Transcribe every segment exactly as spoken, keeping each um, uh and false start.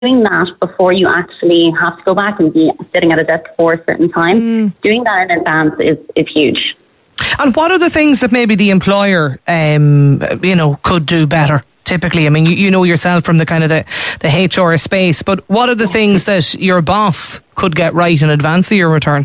doing that before you actually have to go back and be sitting at a desk for a certain time, mm. doing that in advance is, is huge. And what are the things that maybe the employer, um, you know, could do better? Typically, I mean, you, you know yourself from the kind of the, the H R space, but what are the things that your boss could get right in advance of your return?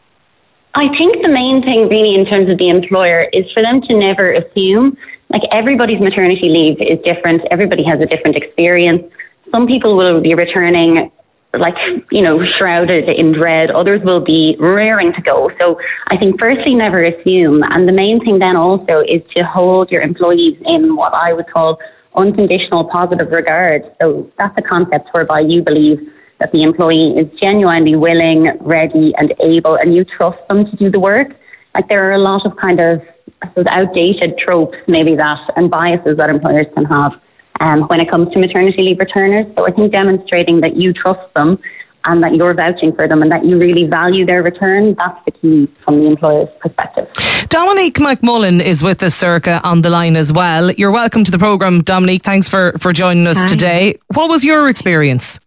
I think the main thing really in terms of the employer is for them to never assume, like everybody's maternity leave is different. Everybody has a different experience. Some people will be returning like, you know, shrouded in dread. Others will be raring to go. So I think firstly, never assume. And the main thing then also is to hold your employees in what I would call unconditional positive regard. So that's a concept whereby you believe that the employee is genuinely willing, ready and able, and you trust them to do the work. Like there are a lot of kind of, I suppose, outdated tropes maybe that and biases that employers can have um, when it comes to maternity leave returners. So I think demonstrating that you trust them and that you're vouching for them and that you really value their return, that's the key from the employer's perspective. Dominique McMullen is with us, Circa, on the line as well. You're welcome to the programme, Dominique. Thanks for, for joining us Hi. today. What was your experience?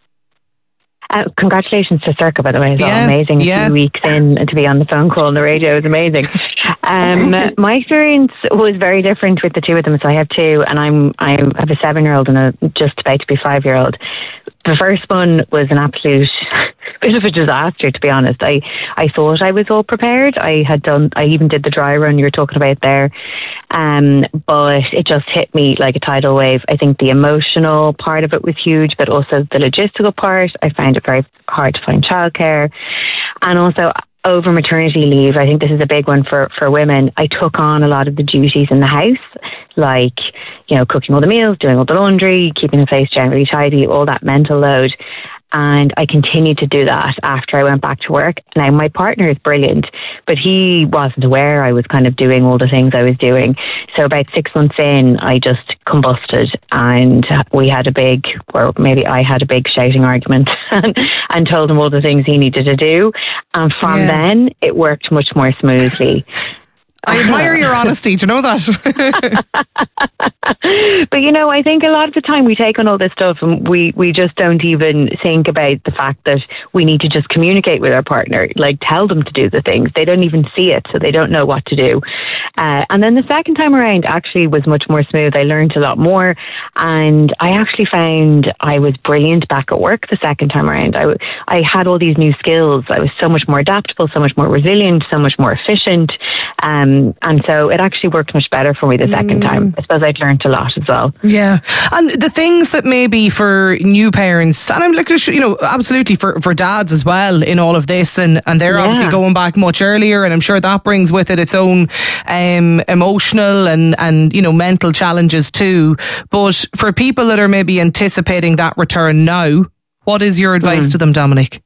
Uh, congratulations to Circa, by the way. It's yeah, all amazing. Yeah. A few weeks in and to be on the phone call on the radio is amazing. Um, my experience was very different with the two of them. So I have two, and I'm I have a seven-year-old and a just about to be five-year-old. The first one was an absolute bit of a disaster, to be honest. I, I thought I was all prepared. I had done, I even did the dry run you were talking about there. Um, but it just hit me like a tidal wave. I think the emotional part of it was huge, but also the logistical part. I found it very hard to find childcare. And also over maternity leave, I think this is a big one for, for women. I took on a lot of the duties in the house, like, you know, cooking all the meals, doing all the laundry, keeping the place generally tidy, all that mental load. And I continued to do that after I went back to work. Now, my partner is brilliant, but he wasn't aware I was kind of doing all the things I was doing. So about six months in, I just combusted and we had a big, or maybe I had a big shouting argument and, and told him all the things he needed to do. And from yeah. then, it worked much more smoothly. I admire your honesty, do you know that? But you know, I think a lot of the time we take on all this stuff and we, we just don't even think about the fact that we need to just communicate with our partner, like tell them to do the things. They don't even see it, so they don't know what to do. Uh, and then the second time around actually was much more smooth. I learned a lot more and I actually found I was brilliant back at work the second time around. I, I had all these new skills. I was so much more adaptable, so much more resilient, so much more efficient. Um, and so it actually worked much better for me the second mm. time. I suppose I'd learned a lot as well. Yeah. And the things that maybe for new parents, and I'm like, you know, absolutely for, for dads as well in all of this, and, and they're yeah. obviously going back much earlier, and I'm sure that brings with it its own um, emotional and, and, you know, mental challenges too. But for people that are maybe anticipating that return now, what is your advice mm. to them, Dominique?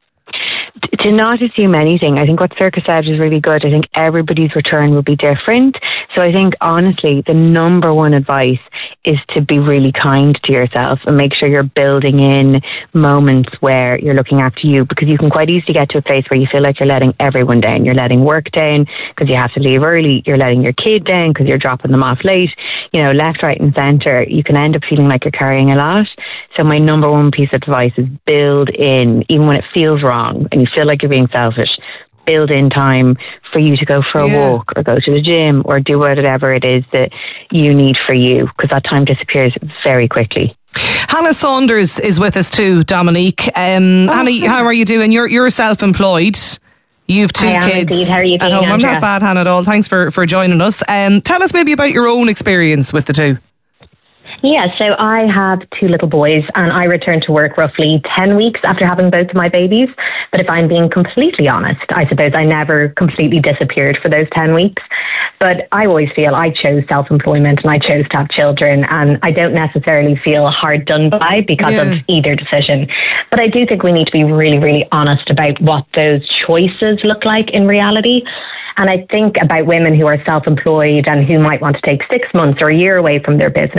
To not assume anything. I think what Circa said is really good. I think everybody's return will be different. So I think, honestly, the number one advice is to be really kind to yourself and make sure you're building in moments where you're looking after you, because you can quite easily get to a place where you feel like you're letting everyone down. You're letting work down because you have to leave early. You're letting your kid down because you're dropping them off late. You know, left, right and centre. You can end up feeling like you're carrying a lot. So my number one piece of advice is build in, even when it feels wrong and you feel like you're being selfish, build in time for you to go for a yeah. walk or go to the gym or do whatever it is that you need for you, because that time disappears very quickly. Hannah Saunders is with us too, Dominique. Um, oh, Hannah, how are you doing? You're you're self-employed. You've two I kids am, how are you at home. Andrea? I'm not bad, Hannah, at all. Thanks for, for joining us. Um, tell us maybe about your own experience with the two. Yeah, so I have two little boys and I returned to work roughly ten weeks after having both of my babies. But if I'm being completely honest, I suppose I never completely disappeared for those ten weeks. But I always feel I chose self-employment and I chose to have children, and I don't necessarily feel hard done by because yeah. of either decision. But I do think we need to be really, really honest about what those choices look like in reality. And I think about women who are self-employed and who might want to take six months or a year away from their business.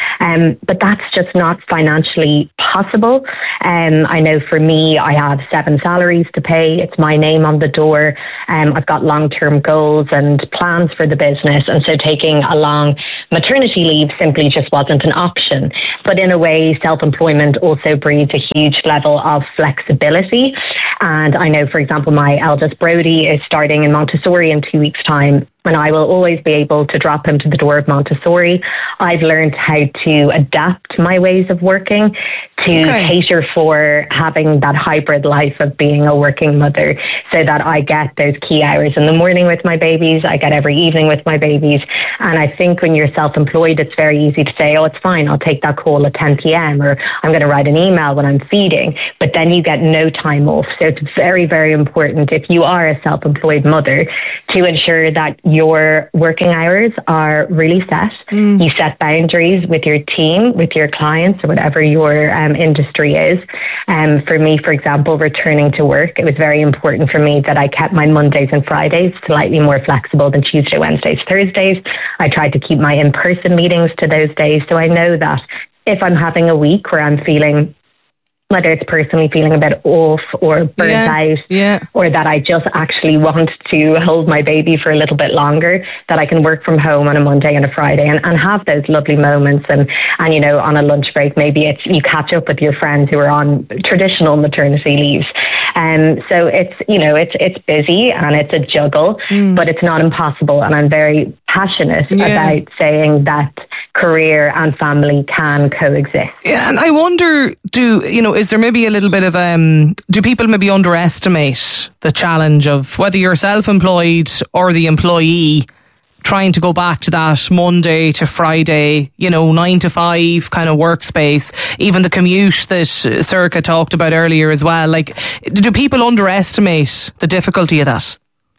Um, but that's just not financially possible. Um, I know for me, I have seven salaries to pay. It's my name on the door. Um, I've got long-term goals and plans for the business. And so taking a long maternity leave simply just wasn't an option. But in a way, self-employment also breeds a huge level of flexibility. And I know, for example, my eldest Brody is starting in Montessori in two weeks' time. And I will always be able to drop him to the door of Montessori. I've learned how to adapt my ways of working to okay. cater for having that hybrid life of being a working mother, so that I get those key hours in the morning with my babies. I get every evening with my babies. And I think when you're self-employed, it's very easy to say, oh, it's fine, I'll take that call at ten p.m. or I'm going to write an email when I'm feeding. But then you get no time off. So it's very, very important if you are a self-employed mother to ensure that your working hours are really set. Mm. You set boundaries with your team, with your clients, or whatever your um, industry is. Um, for me, for example, returning to work, it was very important for me that I kept my Mondays and Fridays slightly more flexible than Tuesday, Wednesdays, Thursdays. I tried to keep my in-person meetings to those days. So I know that if I'm having a week where I'm feeling, whether it's personally feeling a bit off or burnt yeah, out, yeah. or that I just actually want to hold my baby for a little bit longer, that I can work from home on a Monday and a Friday and, and have those lovely moments. And, and, you know, on a lunch break, maybe it's you catch up with your friends who are on traditional maternity leaves. Um, so it's, you know, it's, it's busy and it's a juggle, mm. but it's not impossible. And I'm very passionate yeah. about saying that career and family can coexist. Yeah, and I wonder, do you know, is there maybe a little bit of um do people maybe underestimate the challenge of whether you're self-employed or the employee trying to go back to that Monday to Friday, you know, nine to five kind of workspace, even the commute that Sorcha talked about earlier as well? Like, do people underestimate the difficulty of that?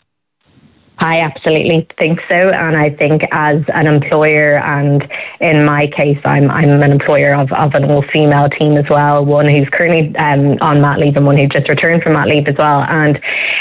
I absolutely think so, and I think as an employer, and in my case, I'm I'm an employer of, of an all-female team as well, one who's currently um, on mat leave and one who just returned from mat leave as well. And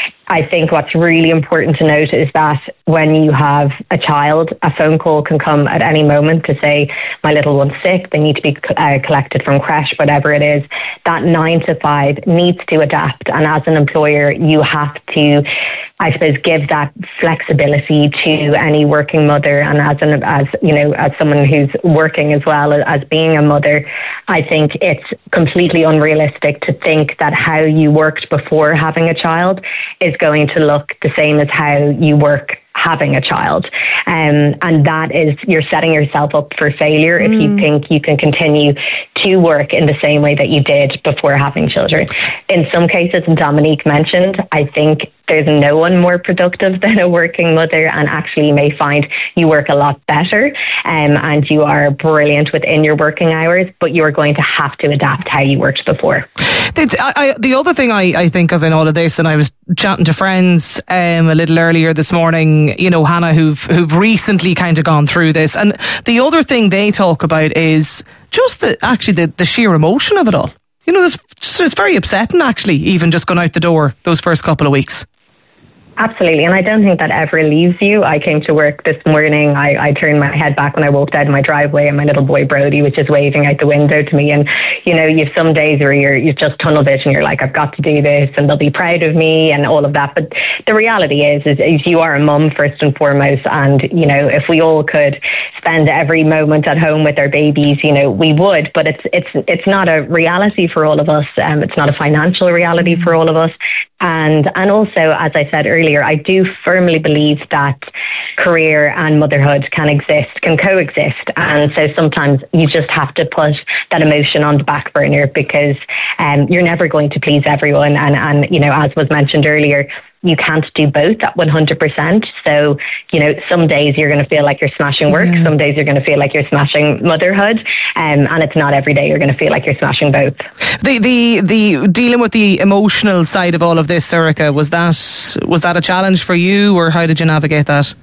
I think what's really important to note is that when you have a child, a phone call can come at any moment to say, my little one's sick, they need to be uh, collected from creche, whatever it is. That nine to five needs to adapt. And as an employer, you have to, I suppose, give that flexibility to any working mother. And as an, as you know, as someone who's working as well as being a mother, I think it's completely unrealistic to think that how you worked before having a child is going to look the same as how you work having a child. Um, and that is, you're setting yourself up for failure mm. if you think you can continue to work in the same way that you did before having children. In some cases, and Dominique mentioned, I think there's no one more productive than a working mother, and actually you may find you work a lot better um, and you are brilliant within your working hours, but you're going to have to adapt how you worked before. The, I, the other thing I, I think of in all of this, and I was chatting to friends um, a little earlier this morning, you know, Hannah, who've, who've recently kind of gone through this, and the other thing they talk about is just the actually the, the sheer emotion of it all. You know, it's, just, it's very upsetting actually, even just going out the door those first couple of weeks. Absolutely, and I don't think that ever leaves you. I came to work this morning, I, I turned my head back when I walked out of my driveway, and my little boy Brody was just waving out the window to me. And you know, you have some days where you're you're just tunnel vision, you're like, I've got to do this and they'll be proud of me and all of that. But the reality is, is, is you are a mum first and foremost, and you know, if we all could spend every moment at home with our babies, you know, we would, but it's it's it's not a reality for all of us. Um, it's not a financial reality for all of us. And and also, as I said earlier, I do firmly believe that career and motherhood can exist, can coexist. And so sometimes you just have to put that emotion on the back burner, because um, you're never going to please everyone. And, and, you know, as was mentioned earlier, you can't do both at one hundred percent. So, you know, some days you're going to feel like you're smashing work. Yeah. Some days you're going to feel like you're smashing motherhood. Um, and it's not every day you're going to feel like you're smashing both. The, the, the dealing with the emotional side of all of this, Sorcha, was that, was that a challenge for you, or how did you navigate that?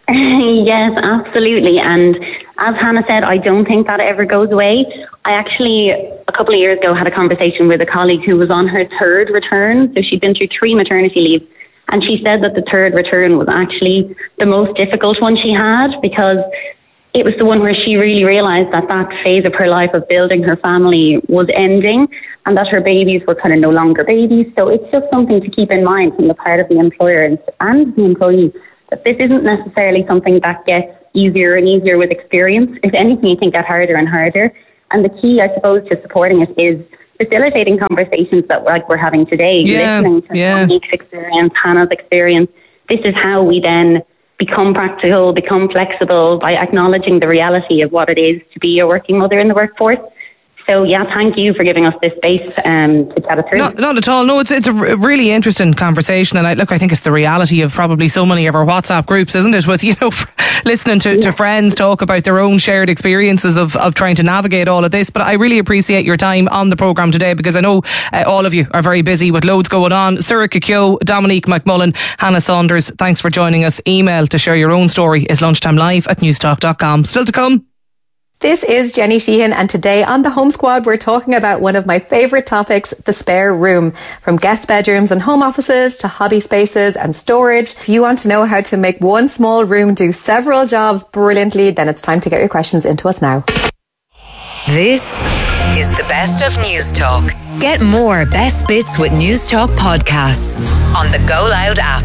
Yes, absolutely. And as Hannah said, I don't think that ever goes away. I actually, a couple of years ago, had a conversation with a colleague who was on her third return. So she'd been through three maternity leaves. And she said that the third return was actually the most difficult one she had, because it was the one where she really realised that that phase of her life of building her family was ending and that her babies were kind of no longer babies. So it's just something to keep in mind from the part of the employers and the employees that this isn't necessarily something that gets easier and easier with experience. If anything, it can get harder and harder. And the key, I suppose, to supporting it is facilitating conversations that like we're having today, yeah, listening to yeah. Monique's experience, Hannah's experience. This is how we then become practical, become flexible by acknowledging the reality of what it is to be a working mother in the workforce. So, yeah, thank you for giving us this space um, to chat it through. Not, not at all. No, it's it's a really interesting conversation. And I, look, I think it's the reality of probably so many of our WhatsApp groups, isn't it? With, you know, listening to, yeah. to friends talk about their own shared experiences of, of trying to navigate all of this. But I really appreciate your time on the programme today because I know uh, all of you are very busy with loads going on. Sura Kikyo, Dominique McMullen, Hannah Saunders, thanks for joining us. Email to share your own story is lunchtime live at newstalk dot com. Still to come. This is Jenny Sheehan, and today on the Home Squad we're talking about one of my favourite topics, the spare room. From guest bedrooms and home offices to hobby spaces and storage. If you want to know how to make one small room do several jobs brilliantly, then it's time to get your questions into us now. This is the best of News Talk. Get more best bits with News Talk podcasts on the Go Loud app.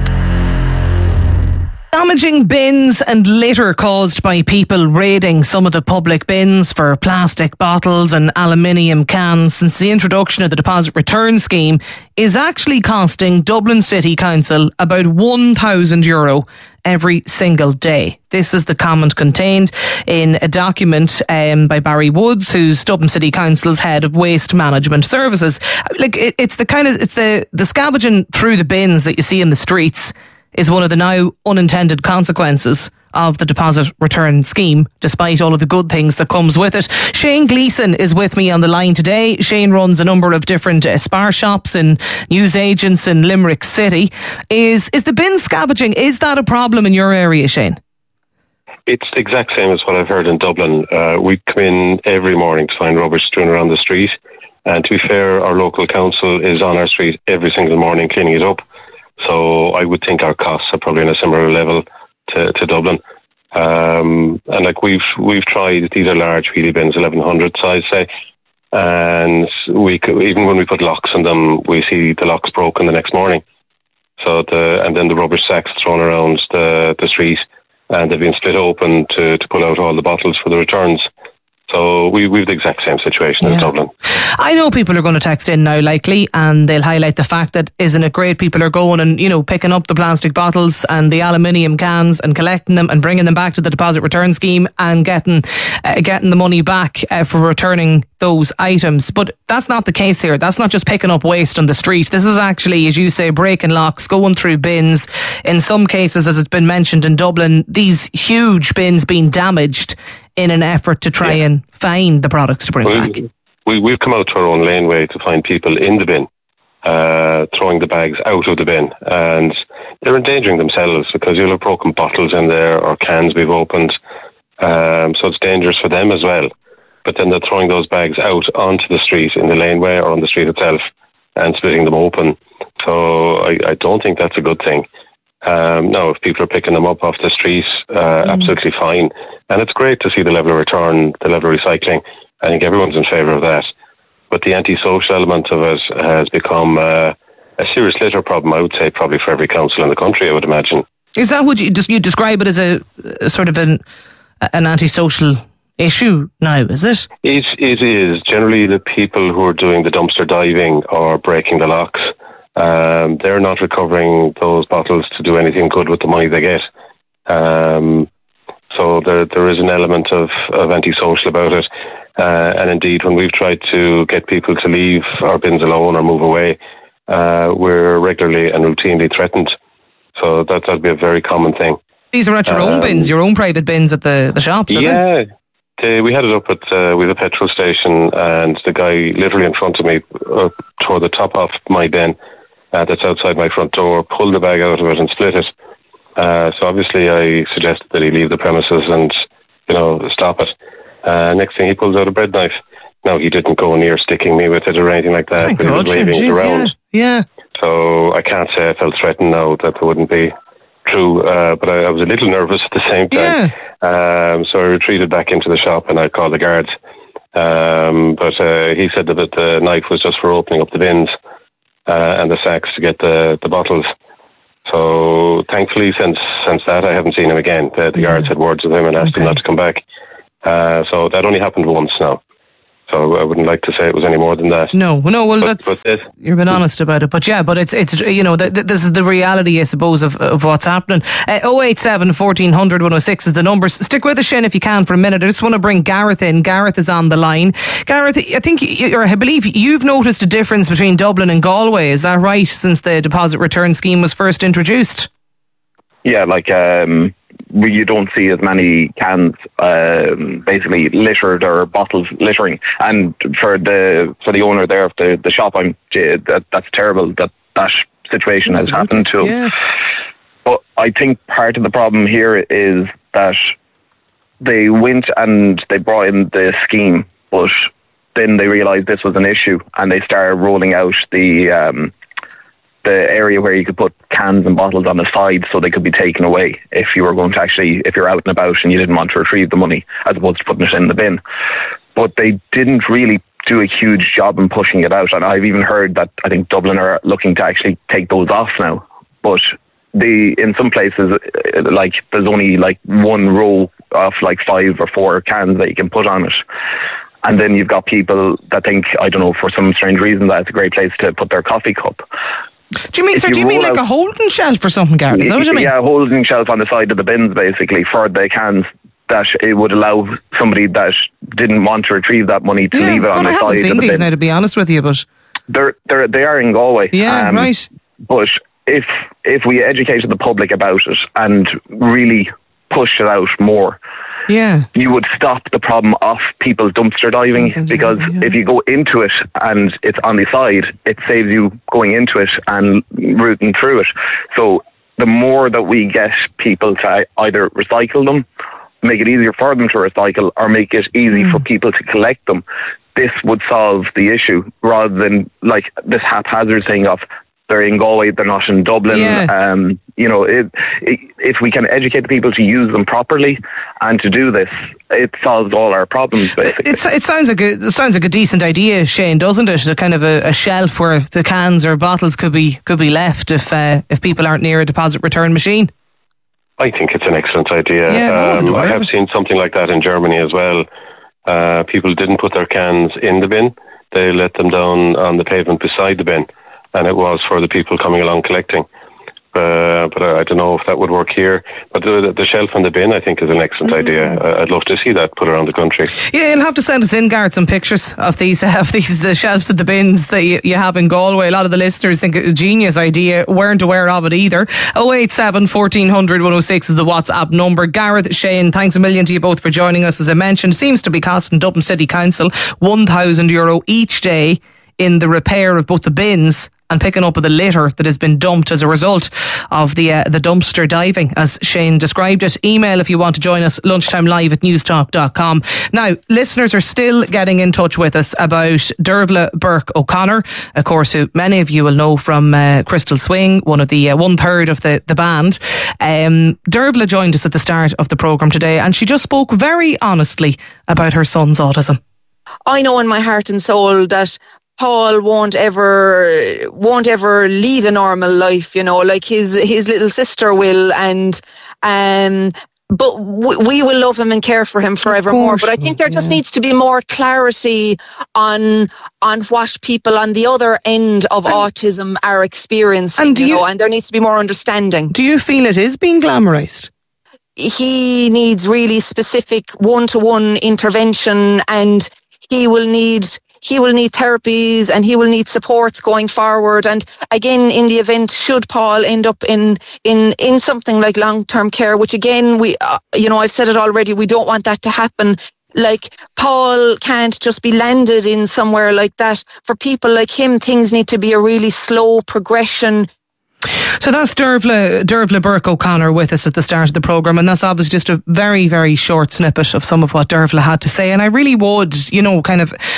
Damaging bins and litter caused by people raiding some of the public bins for plastic bottles and aluminium cans since the introduction of the deposit return scheme is actually costing Dublin City Council about one thousand euro every single day. This is the comment contained in a document um, by Barry Woods, who's Dublin City Council's head of waste management services. Like it, it's the kind of it's the the scavenging through the bins that you see in the streets is one of the now unintended consequences of the deposit return scheme, despite all of the good things that comes with it. Shane Gleeson is with me on the line today. Shane runs a number of different uh, spar shops and newsagents in Limerick City. Is is the bin scavenging, is that a problem in your area, Shane? It's the exact same as what I've heard in Dublin. Uh, we come in every morning to find rubbish strewn around the street. And to be fair, our local council is on our street every single morning cleaning it up. So I would think our costs are probably on a similar level to, to Dublin. Um, and like we've we've tried, these are large wheelie bins, eleven hundred size, say, and we even when we put locks on them, we see the locks broken the next morning. So the and then the rubbish sacks thrown around the the street, and they've been split open to to pull out all the bottles for the returns. So we, we've the exact same situation yeah. in Dublin. I know people are going to text in now, likely, and they'll highlight the fact that isn't it great people are going and, you know, picking up the plastic bottles and the aluminium cans and collecting them and bringing them back to the deposit return scheme and getting uh, getting the money back uh, for returning those items. But that's not the case here. That's not just picking up waste on the street. This is actually, as you say, breaking locks, going through bins. In some cases, as it's been mentioned in Dublin, these huge bins being damaged in an effort to try yeah. and find the products to bring well, back. We, we've come out to our own laneway to find people in the bin, uh, throwing the bags out of the bin, and they're endangering themselves because you'll have broken bottles in there or cans we've opened, um, so it's dangerous for them as well. But then they're throwing those bags out onto the street in the laneway or on the street itself and splitting them open. So I, I don't think that's a good thing. Um, no, if people are picking them up off the street, uh, mm. absolutely fine. And it's great to see the level of return, the level of recycling. I think everyone's in favour of that. But the antisocial element of it has become uh, a serious litter problem, I would say, probably for every council in the country, I would imagine. Is that what you, you describe it as a, a sort of an, an antisocial issue now, is it? It, it is. Generally, the people who are doing the dumpster diving or breaking the locks, Um, they're not recovering those bottles to do anything good with the money they get. Um, so there there is an element of, of antisocial about it. Uh, and indeed, when we've tried to get people to leave our bins alone or move away, uh, we're regularly and routinely threatened. So that, that'd be a very common thing. These are at your um, own bins, your own private bins at the, the shops, aren't yeah. they? They, we had it up at uh, with a petrol station, and the guy literally in front of me uh, tore the top off my bin. Uh, that's outside my front door, pulled the bag out of it and split it. Uh, so obviously I suggested that he leave the premises and, you know, stop it. Uh, next thing he pulls out a bread knife. Now, he didn't go near sticking me with it or anything like that, Thank but God, he was waving geez, it around. Yeah, yeah. So I can't say I felt threatened now that there wouldn't be through, uh, but I, I was a little nervous at the same time. Yeah. Um, so I retreated back into the shop and I called the guards. Um, but uh, he said that the knife was just for opening up the bins uh, and the sacks to get the, the bottles. So thankfully, since since that, I haven't seen him again. The, the yeah. guards had words with him and asked okay. him not to come back. Uh, so that only happened once now. So I wouldn't like to say it was any more than that. No, no. Well, but, that's but this, you're being honest about it. But yeah, but it's it's you know th- th- this is the reality, I suppose, of of what's happening. Uh, oh eight seven, fourteen hundred, one oh six is the numbers. Stick with us, Shane, if you can for a minute. I just want to bring Gareth in. Gareth is on the line. Gareth, I think, you, or I believe you've noticed a difference between Dublin and Galway. Is that right? Since the deposit return scheme was first introduced. Yeah, like. Um you don't see as many cans um, basically littered or bottles littering. And for the for the owner there of the, the shop, I'm that that's terrible that that situation has happened to him. Yeah. But I think part of the problem here is that they went and they brought in the scheme, but then they realised this was an issue and they started rolling out the um, the area where you could put cans and bottles on the side so they could be taken away if you were going to actually, if you're out and about and you didn't want to retrieve the money, as opposed to putting it in the bin. But they didn't really do a huge job in pushing it out. And I've even heard that I think Dublin are looking to actually take those off now. But they, in some places, like there's only like one row of like five or four cans that you can put on it. And then you've got people that think, I don't know, for some strange reason, that it's a great place to put their coffee cup. Do you mean, so do you mean like a holding shelf or something, Gareth? Is that what you mean? Yeah, a holding shelf on the side of the bins, basically, for the cans, that it would allow somebody that didn't want to retrieve that money to yeah, leave it on God, the I side of the bin. I haven't seen these now, to be honest with you, but... They're, they're, they are in Galway. Yeah, um, right. But if if we educated the public about it and really pushed it out more... Yeah, you would stop the problem of people dumpster diving, because yeah. if you go into it and it's on the side, it saves you going into it and rooting through it. So the more that we get people to either recycle them, make it easier for them to recycle, or make it easy mm. for people to collect them, this would solve the issue, rather than like this haphazard thing of they're in Galway, they're not in Dublin. Yeah. Um, you know, it, it, if we can educate the people to use them properly and to do this, it solves all our problems, basically. It's, it sounds like a, it sounds like a decent idea, Shane, doesn't it? A kind of a, a shelf where the cans or bottles could be could be left if uh, if people aren't near a deposit return machine. I think it's an excellent idea. Yeah, um, I have seen something like that in Germany as well. Uh, people didn't put their cans in the bin; they let them down on the pavement beside the bin. And it was for the people coming along collecting. Uh, but I, I don't know if that would work here. But the, the shelf and the bin, I think, is an excellent mm. idea. I'd love to see that put around the country. Yeah, you'll have to send us in, Gareth, some pictures of these, uh, of these the shelves and the bins that you, you have in Galway. A lot of the listeners think it's a genius idea, weren't aware of it either. oh eight seven, fourteen hundred, one oh six is the WhatsApp number. Gareth, Shane, thanks a million to you both for joining us. As I mentioned, seems to be costing Dublin City Council one thousand euro each day in the repair of both the bins and picking up of the litter that has been dumped as a result of the uh, the dumpster diving, as Shane described it. Email if you want to join us, lunchtime live at newstalk dot com. Now, listeners are still getting in touch with us about Dervla Burke O'Connor, of course, who many of you will know from uh, Crystal Swing, one of the uh, one third of the, the band. Um, Dervla joined us at the start of the programme today, and she just spoke very honestly about her son's autism. I know in my heart and soul that Paul won't ever won't ever lead a normal life, you know, like his his little sister will, and um but we, we will love him and care for him forevermore. But I think there just yeah. needs to be more clarity on on what people on the other end of and, autism are experiencing, and you, you know, and there needs to be more understanding. Do you feel it is being glamorised? He needs really specific one-to-one intervention, and he will need He will need therapies and he will need supports going forward. And again, in the event, should Paul end up in in, in something like long-term care, which again, we, uh, you know, I've said it already, we don't want that to happen. Like, Paul can't just be landed in somewhere like that. For people like him, things need to be a really slow progression. So that's Dervla, Dervla Burke O'Connor with us at the start of the programme, and that's obviously just a very, very short snippet of some of what Dervla had to say. And I really would, you know, kind of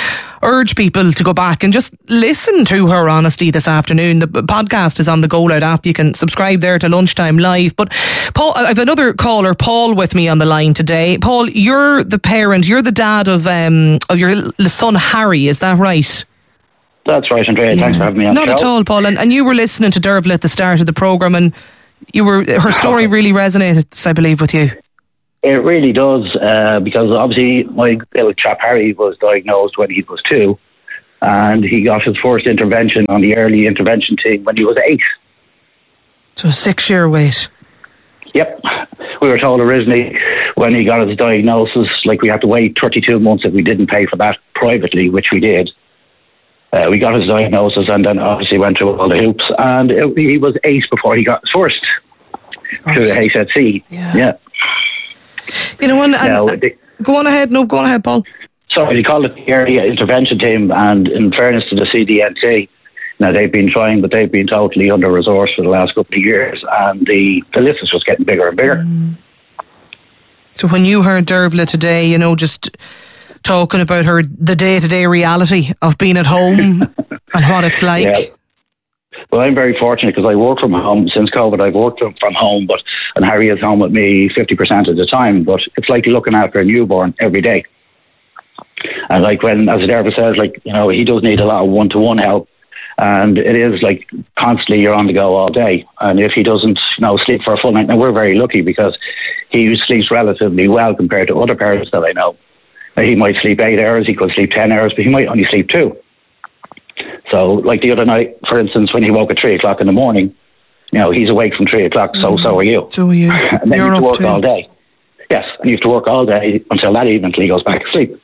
urge people to go back and just listen to her honesty this afternoon. The podcast is on the Go Loud app. You can subscribe there to Lunchtime Live. But Paul, I have another caller, Paul, with me on the line today. Paul, you're the parent, you're the dad of um, of your son Harry, is that right? That's right, Andrea. Yeah. Thanks for having me on Not the show. at all, Paul. And, and you were listening to Dervla at the start of the programme, and you were her story really resonated, I believe, with you. It really does, uh, because obviously my little chap Harry was diagnosed when he was two, and he got his first intervention on the early intervention team when he was eight. So a six-year wait. Yep. We were told originally when he got his diagnosis, like we had to wait thirty-two months if we didn't pay for that privately, which we did. Uh, we got his diagnosis and then obviously went through all the hoops, and it, he was eight before he got his first oh, through the H S C. Yeah. yeah. You know, and, and now, uh, go on ahead. No, go on ahead, Paul. Sorry, they call it the area intervention team, and in fairness to the C D N C, now they've been trying, but they've been totally under-resourced for the last couple of years, and the, the list is just getting bigger and bigger. Mm. So when you heard Dervla today, you know, just talking about her, the day-to-day reality of being at home and what it's like. Yeah. Well, I'm very fortunate because I work from home. Since COVID, I've worked from, from home, but and Harry is home with me fifty percent of the time, but it's like looking after a newborn every day. And like when, as Dervla says, like, you know, he does need a lot of one-to-one help, and it is like constantly you're on the go all day. And if he doesn't, you know, sleep for a full night, now we're very lucky because he sleeps relatively well compared to other parents that I know. Now, he might sleep eight hours, he could sleep ten hours, but he might only sleep two. So, like the other night, for instance, when he woke at three o'clock in the morning, you know, he's awake from three o'clock, so mm, so are you. So are you. And then You're you have to work too. all day. Yes, and you have to work all day until that evening until he goes back to sleep.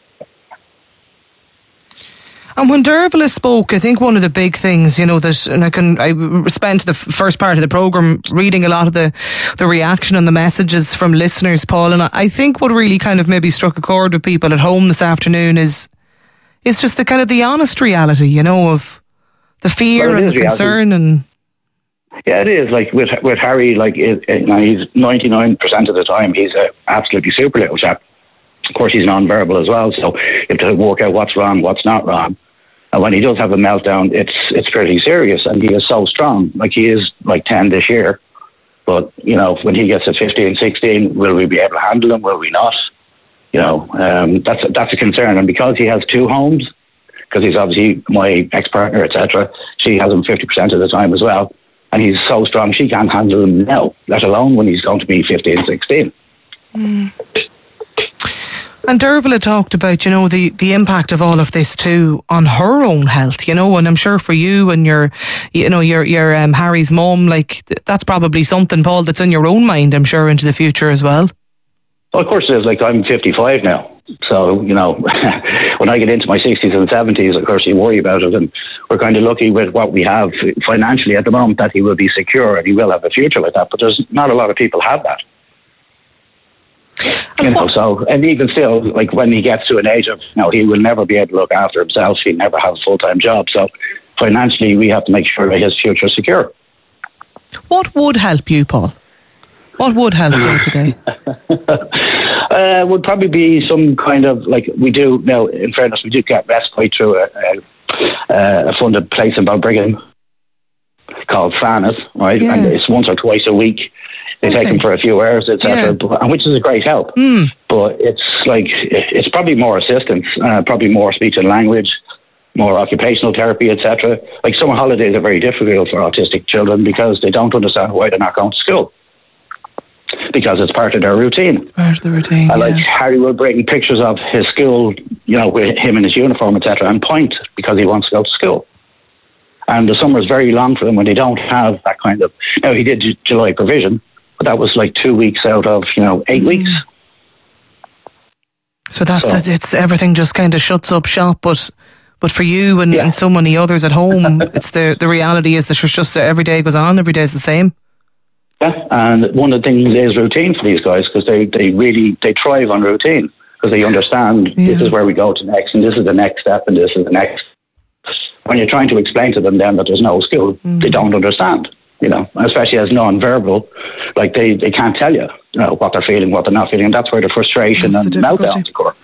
And when Dervla spoke, I think one of the big things, you know, that, and I can, I spent the first part of the programme reading a lot of the, the reaction and the messages from listeners, Paul, and I think what really kind of maybe struck a chord with people at home this afternoon is, is just the kind of the honest reality, you know, of the fear well, and the reality. Concern and... Yeah, it is. Like with with Harry, like it, it, you know, he's ninety-nine percent of the time, he's an absolutely super little chap. Of course, he's non-verbal as well, so you have to work out what's wrong, what's not wrong. And when he does have a meltdown, it's it's pretty serious, and he is so strong. Like he is like ten this year, but you know, when he gets to fifteen, sixteen, will we be able to handle him? Will we not? You know, um, that's that's a concern. And because he has two homes, because he's obviously my ex-partner, et cetera, she has him fifty percent of the time as well, and he's so strong she can't handle him now, let alone when he's going to be fifteen, sixteen. Mm. And Dervla talked about, you know, the, the impact of all of this too on her own health, you know, and I'm sure for you and your, you know, your, your um, Harry's mum, like, that's probably something, Paul, that's in your own mind, I'm sure, into the future as well. Well, of course it is. Like, I'm fifty-five now. So, you know, when I get into my sixties and seventies, of course, you worry about it. And we're kind of lucky with what we have financially at the moment that he will be secure and he will have a future like that. But there's not a lot of people have that. You know, so, and even still, like when he gets to an age of, you know, he will never be able to look after himself. He'll never have a full-time job. So financially, we have to make sure that his future is secure. What would help you, Paul? What would help day to day? Uh, would probably be some kind of, like we do now, in fairness, we do get respite through a, a, a funded place in Balbriggan called Fanas, right? Yeah. And it's once or twice a week. They okay. take him for a few hours, et cetera, yeah. which is a great help. Mm. But it's like, it's probably more assistance, uh, probably more speech and language, more occupational therapy, et cetera. Like summer holidays are very difficult for autistic children because they don't understand why they're not going to school. Because it's part of their routine. It's part of the routine. And yeah. like Harry will bring pictures of his school, you know, with him in his uniform, et cetera, and point because he wants to go to school. And the summer is very long for them when they don't have that kind of. Now he did July provision, but that was like two weeks out of, you know, eight mm. weeks. So that's so, that. It's everything just kind of shuts up shop, but. But for you and, yeah. and so many others at home, it's the the reality is that it's just every day goes on, every day is the same. Yeah, and one of the things is routine for these guys because they, they really, they thrive on routine because they understand yeah. this is where we go to next and this is the next step and this is the next. When you're trying to explain to them then that there's no school, mm. they don't understand, you know, especially as non-verbal, like they, they can't tell you, you know, what they're feeling, what they're not feeling, and that's where the frustration that's and the meltdowns occur.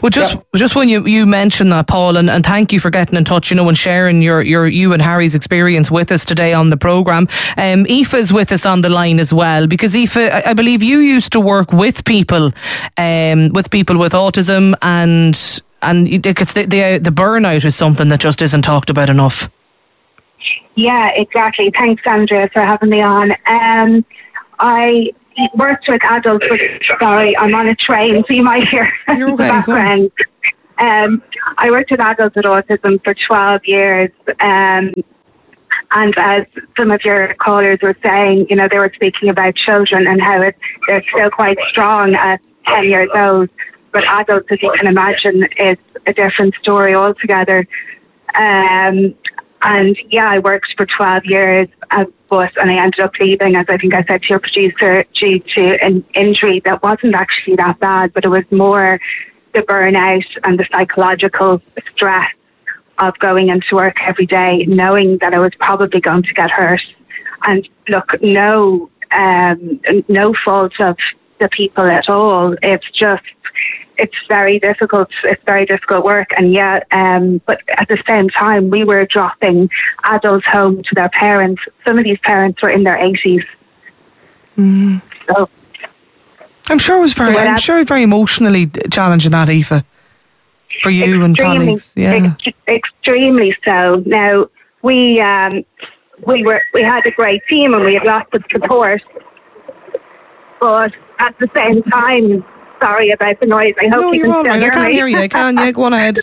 Well, just yep. just when you, you mentioned that, Paul, and, and thank you for getting in touch, you know, and sharing your, your you and Harry's experience with us today on the programme. Um, Aoife's with us on the line as well, because Aoife, I, I believe you used to work with people, um, with people with autism, and and it's the, the the burnout is something that just isn't talked about enough. Yeah, exactly. Thanks, Andrea, for having me on. Um, I worked with adults with, sorry, I'm on a train, so you might hear You're okay, the background. Um, I worked with adults with autism for twelve years. Um, and as some of your callers were saying, you know, they were speaking about children and how it, they're still quite strong at ten years old. But adults, as you can imagine, is a different story altogether. Um, and yeah, I worked for twelve years at Bus, and I ended up leaving, as I think I said to your producer, due to an injury that wasn't actually that bad, but it was more the burnout and the psychological stress of going into work every day, knowing that I was probably going to get hurt. And look, no, um, no fault of the people at all. It's just, it's very difficult. It's very difficult work. And yeah, um, but at the same time, we were dropping adults home to their parents. Some of these parents were in their eighties. Mm. So I'm sure it was very, I'm sure very emotionally challenging, that, Aoife, for you and colleagues. Yeah, ex- extremely so. Now we um, we were we had a great team and we had lots of support, but at the same time, sorry about the noise. I hope no, you you're can all still right. hear I can't me. hear you. I can. Yeah, go on ahead.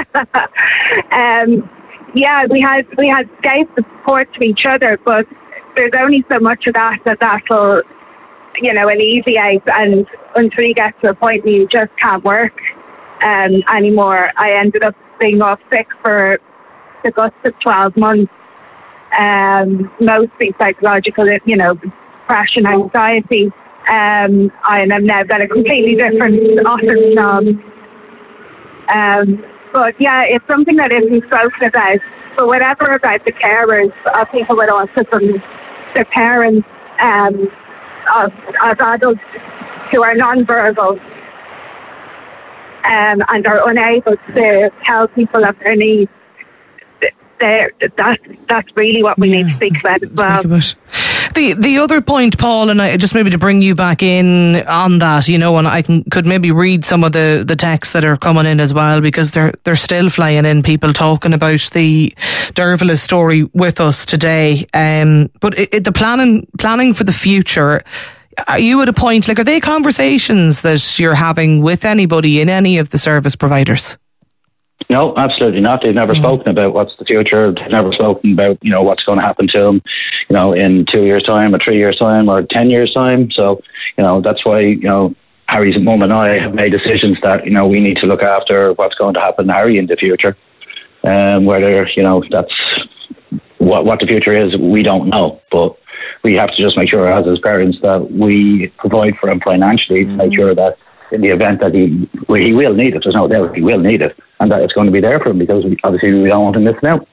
um, yeah, we had we had gave support to each other, but there's only so much of that that that'll, you know, alleviate. And until you get to a point where you just can't work um, anymore, I ended up being off sick for the guts of twelve months, um, mostly psychological, you know, depression, anxiety. Um, I have now got a completely different office job. Um, but yeah, it's something that isn't spoken about. But whatever about the carers of people with autism, the parents um, of, of adults who are non-verbal um, and are unable to tell people of their needs, that's, that's really what we yeah, need to speak about as well. About. The the other point, Paul, and I just maybe to bring you back in on that, you know, and I can could maybe read some of the, the texts that are coming in as well, because they're they're still flying in, people talking about the Dervla story with us today. Um, but it, it, the planning planning for the future, are you at a point, like, are they conversations that you're having with anybody in any of the service providers? No, absolutely not. They've never mm. spoken about what's the future. They've never spoken about, you know, what's going to happen to them, you know, in two years' time or three years' time or ten years' time. So, you know, that's why, you know, Harry's mum and I have made decisions that, you know, we need to look after what's going to happen to Harry in the future. Um, whether, you know, that's what, what the future is, we don't know. But we have to just make sure, as his parents, that we provide for him financially mm. to make sure that in the event that he well, he will need it, there's no doubt he will need it, and that it's going to be there for him, because we, obviously we don't want him missing out.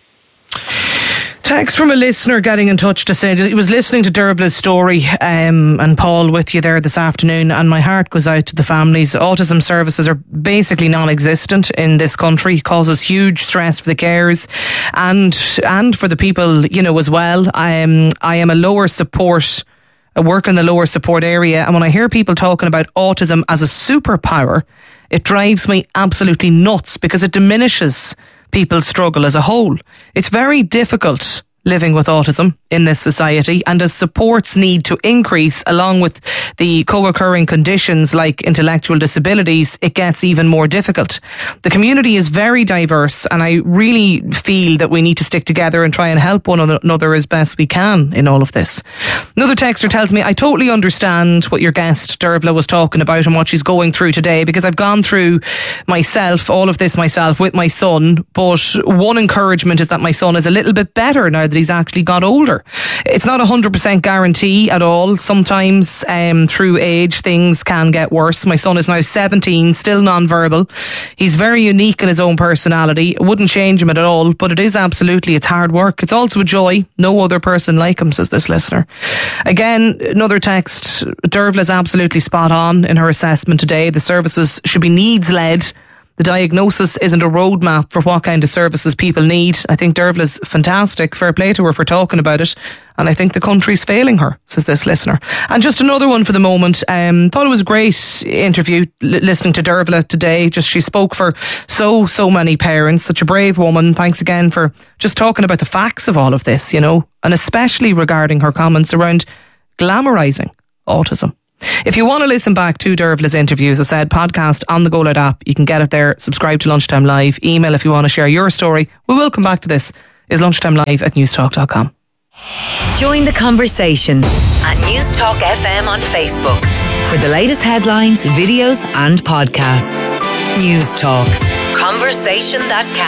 Text from a listener getting in touch to say he was listening to Dervla's story, um, and Paul with you there this afternoon, and my heart goes out to the families. Autism services are basically non-existent in this country, causes huge stress for the carers and and for the people, you know, as well. I am I am a lower support I work in the lower support area, and when I hear people talking about autism as a superpower, it drives me absolutely nuts, because it diminishes people's struggle as a whole. It's very difficult living with autism in this society, and as supports need to increase along with the co-occurring conditions like intellectual disabilities, it gets even more difficult. The community is very diverse, and I really feel that we need to stick together and try and help one another as best we can in all of this. Another texter tells me, I totally understand what your guest Dervla was talking about and what she's going through today, because I've gone through myself, all of this myself with my son, but one encouragement is that my son is a little bit better now that he's actually got older. It's not a hundred percent guarantee at all. Sometimes um, through age things can get worse. My son is now seventeen, still non-verbal. He's very unique in his own personality. I wouldn't change him at all, but it is absolutely, it's hard work. It's also a joy. No other person like him, says this listener. Again, another text. Dervla is absolutely spot on in her assessment today. The services should be needs led the diagnosis isn't a roadmap for what kind of services people need. I think Dervla's fantastic. Fair play to her for talking about it. And I think the country's failing her, says this listener. And just another one for the moment. Um, thought it was a great interview l- listening to Dervla today. Just she spoke for so, so many parents. Such a brave woman. Thanks again for just talking about the facts of all of this, you know, and especially regarding her comments around glamorising autism. If you want to listen back to Dervla's interview, as I said, podcast on the Go Loud app. You can get it there. Subscribe to Lunchtime Live. Email if you want to share your story. We will come back to this. Is lunchtime live at newstalk dot com. Join the conversation at Newstalk F M on Facebook for the latest headlines, videos and podcasts. Newstalk. Conversation that counts.